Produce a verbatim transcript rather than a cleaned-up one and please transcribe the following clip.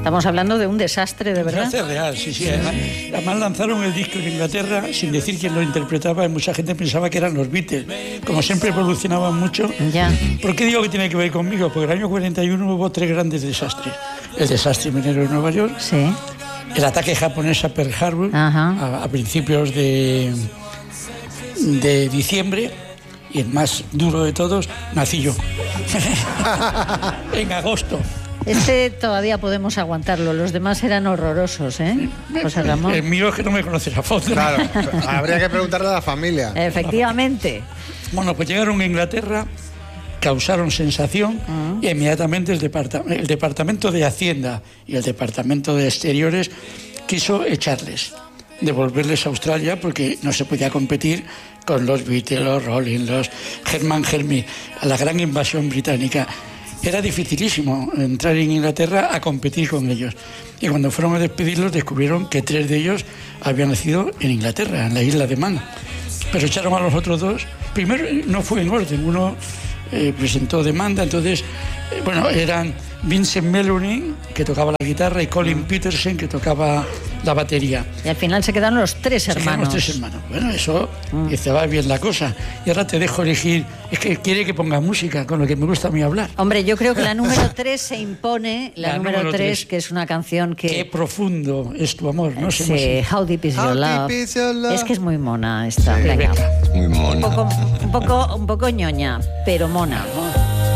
Estamos hablando de un desastre, de verdad. Desastre real, sí, sí. Además lanzaron el disco en Inglaterra sin decir quién lo interpretaba y mucha gente pensaba que eran los Beatles. Como siempre evolucionaban mucho. Ya. ¿Por qué digo que tiene que ver conmigo? Porque en el año cuarenta y uno hubo tres grandes desastres. El desastre minero de Nueva York. Sí. El ataque japonés a Pearl Harbor. Ajá. A, a principios de, de diciembre. Y el más duro de todos, nací yo. En agosto. Este todavía podemos aguantarlo, los demás eran horrorosos, ¿eh? José Ramón. El mío es que no me conoces a fondo. Claro, habría que preguntarle a la familia. Efectivamente. Bueno, pues llegaron a Inglaterra, causaron sensación uh-huh. y inmediatamente el, departa- el Departamento de Hacienda y el Departamento de Exteriores quiso echarles, devolverles a Australia porque no se podía competir con los Beatles, los Rolling, los Herman Hermit, a la gran invasión británica. Era dificilísimo entrar en Inglaterra a competir con ellos. Y cuando fueron a despedirlos descubrieron que tres de ellos habían nacido en Inglaterra, en la isla de Man. Pero echaron a los otros dos. Primero no fue en orden, uno eh, presentó demanda, entonces, eh, bueno, eran Vincent Mellony, que tocaba la guitarra, y Colin Peterson, que tocaba la batería. Y al final se quedaron los tres Se quedaron hermanos. los tres hermanos. Bueno, eso, Mm. dice, va bien la cosa. Y ahora te dejo elegir. Es que quiere que ponga música, con lo que me gusta a mí hablar. Hombre, yo creo que la número tres se impone, la, La número número tres, tres. que es una canción que... Qué profundo es tu amor, ¿no? Se Sí, llama How Deep Is How Your deep Love. is your love? Es que es muy mona esta. así. Venga. Rebeca. Muy Un mona. poco, un poco, un poco ñoña, pero mona. ¿no?